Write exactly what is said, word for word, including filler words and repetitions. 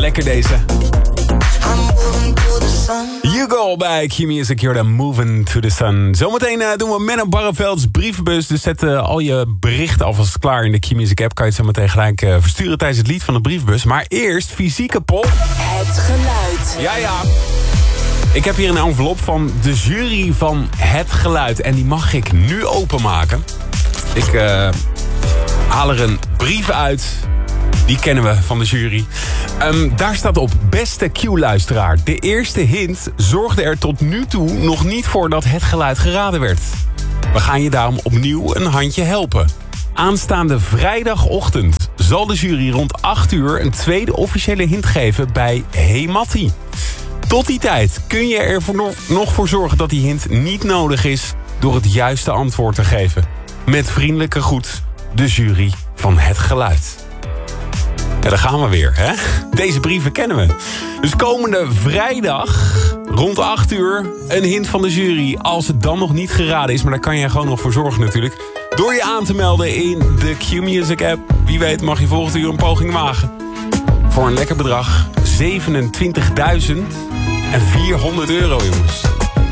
lekker deze. You Go bij Q-Music, you're moving to the sun. Zometeen uh, doen we Menno Barrevelds brievenbus. Dus zet uh, al je berichten alvast klaar in de Q-Music app. Kan je het zo meteen gelijk uh, versturen tijdens het lied van de brievenbus. Maar eerst fysieke pop. Het geluid. Ja, ja. Ik heb hier een envelop van de jury van Het Geluid. En die mag ik nu openmaken. Ik uh, haal er een brief uit. Die kennen we van de jury. Um, daar staat op: beste Q-luisteraar. De eerste hint zorgde er tot nu toe nog niet voor dat het geluid geraden werd. We gaan je daarom opnieuw een handje helpen. Aanstaande vrijdagochtend zal de jury rond acht uur een tweede officiële hint geven bij Hey Mattie. Tot die tijd kun je er voor nog voor zorgen dat die hint niet nodig is door het juiste antwoord te geven. Met vriendelijke groet, de jury van Het Geluid. Ja, daar gaan we weer, hè? Deze brieven kennen we. Dus komende vrijdag, rond acht uur, een hint van de jury. Als het dan nog niet geraden is, maar daar kan je gewoon nog voor zorgen natuurlijk. Door je aan te melden in de Q-Music app. Wie weet mag je volgend uur een poging wagen. Voor een lekker bedrag, zevenentwintigduizend vierhonderd euro, jongens.